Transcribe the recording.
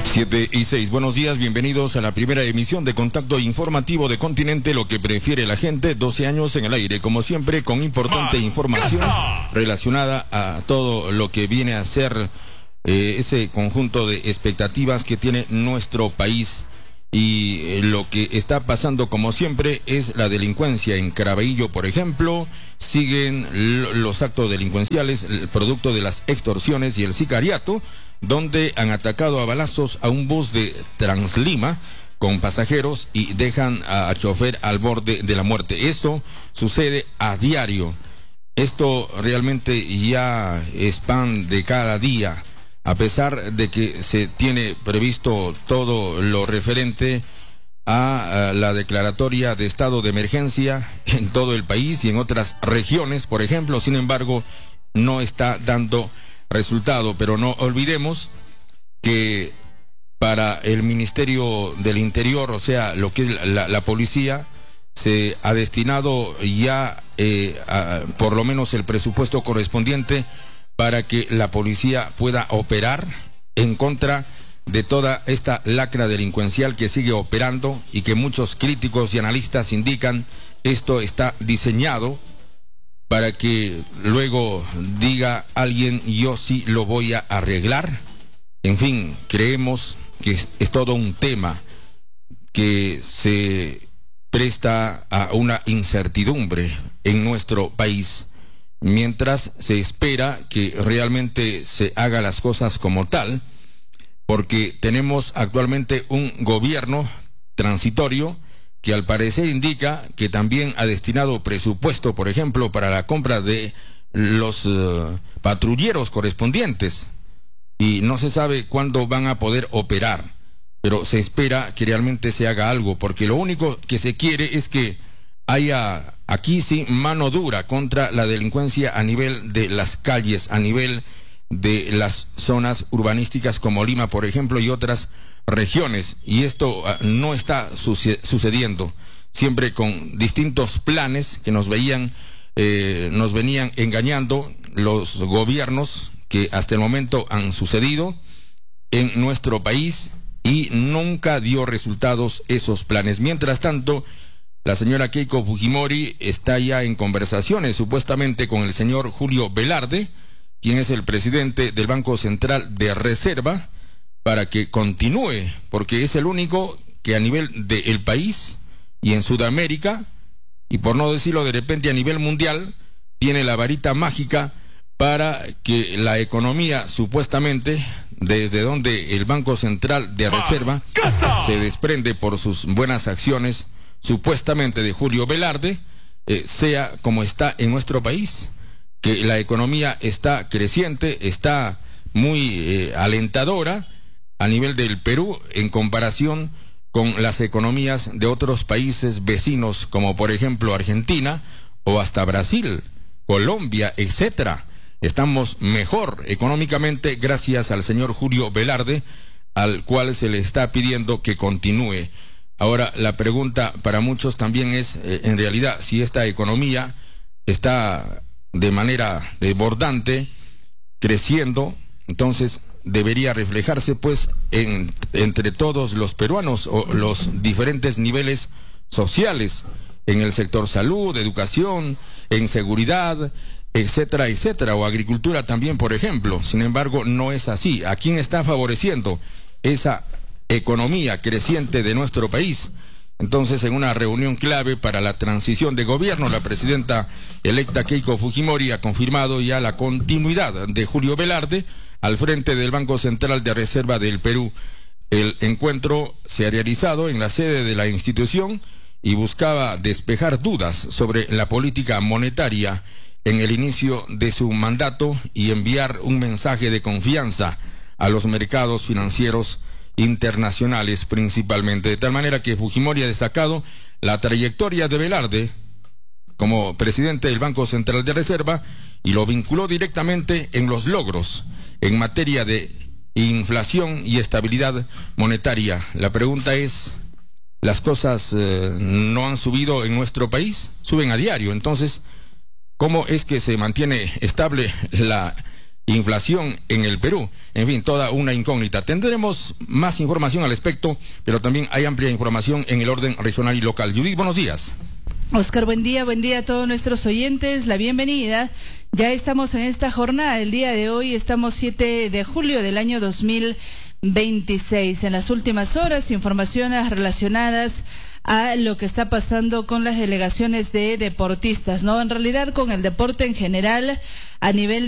7:06. Buenos días, bienvenidos a la primera emisión de Contacto Informativo de Continente, lo que prefiere la gente. 12 años en el aire, como siempre, con importante información relacionada a todo lo que viene a ser ese conjunto de expectativas que tiene nuestro país. Y lo que está pasando, como siempre, es la delincuencia en Caraballo, por ejemplo. Siguen los actos delincuenciales, el producto de las extorsiones y el sicariato, donde han atacado a balazos a un bus de Translima con pasajeros y dejan a chofer al borde de la muerte. Eso sucede a diario. Esto realmente ya es pan de cada día. A pesar de que se tiene previsto todo lo referente a la declaratoria de estado de emergencia en todo el país y en otras regiones, por ejemplo, sin embargo, no está dando resultado. Pero no olvidemos que para el Ministerio del Interior, o sea, lo que es la policía, se ha destinado ya por lo menos el presupuesto correspondiente para que la policía pueda operar en contra de toda esta lacra delincuencial que sigue operando y que muchos críticos y analistas indican esto está diseñado para que luego diga alguien: yo sí lo voy a arreglar. En fin, creemos que es todo un tema que se presta a una incertidumbre en nuestro país, mientras se espera que realmente se haga las cosas como tal, porque tenemos actualmente un gobierno transitorio que al parecer indica que también ha destinado presupuesto, por ejemplo, para la compra de los patrulleros correspondientes, y no se sabe cuándo van a poder operar, pero se espera que realmente se haga algo, porque lo único que se quiere es que haya aquí sí mano dura contra la delincuencia a nivel de las calles, a nivel de las zonas urbanísticas como Lima, por ejemplo, y otras regiones. Y esto no está sucediendo, siempre con distintos planes que nos venían engañando los gobiernos que hasta el momento han sucedido en nuestro país, y nunca dio resultados esos planes. Mientras tanto, la señora Keiko Fujimori está ya en conversaciones supuestamente con el señor Julio Velarde, quien es el presidente del Banco Central de Reserva, para que continúe, porque es el único que a nivel del país y en Sudamérica, y por no decirlo de repente a nivel mundial, tiene la varita mágica para que la economía, supuestamente, desde donde el Banco Central de Reserva se desprende por sus buenas acciones, supuestamente de Julio Velarde, sea como está en nuestro país, que la economía está creciente, está muy alentadora a nivel del Perú en comparación con las economías de otros países vecinos, como por ejemplo Argentina o hasta Brasil, Colombia, etcétera. Estamos mejor económicamente gracias al señor Julio Velarde, al cual se le está pidiendo que continúe. Ahora, la pregunta para muchos también es, en realidad, si esta economía está de manera desbordante, creciendo, entonces debería reflejarse pues entre todos los peruanos o los diferentes niveles sociales, en el sector salud, educación, en seguridad, etcétera, etcétera, o agricultura también, por ejemplo. Sin embargo, no es así. ¿A quién está favoreciendo esa economía creciente de nuestro país? Entonces, en una reunión clave para la transición de gobierno, la presidenta electa Keiko Fujimori ha confirmado ya la continuidad de Julio Velarde al frente del Banco Central de Reserva del Perú. El encuentro se ha realizado en la sede de la institución y buscaba despejar dudas sobre la política monetaria en el inicio de su mandato y enviar un mensaje de confianza a los mercados financieros internacionales principalmente, de tal manera que Fujimori ha destacado la trayectoria de Velarde como presidente del Banco Central de Reserva y lo vinculó directamente en los logros en materia de inflación y estabilidad monetaria. La pregunta es, ¿las cosas no han subido en nuestro país? Suben a diario. Entonces, ¿cómo es que se mantiene estable la inflación en el Perú. En fin, toda una incógnita. Tendremos más información al respecto, pero también hay amplia información en el orden regional y local. Judith, buenos días. Oscar, buen día a todos nuestros oyentes, la bienvenida. Ya estamos en esta jornada, el día de hoy estamos 7 de julio del año 2026. En las últimas horas, informaciones relacionadas a lo que está pasando con las delegaciones de deportistas, ¿no? En realidad con el deporte en general, a nivel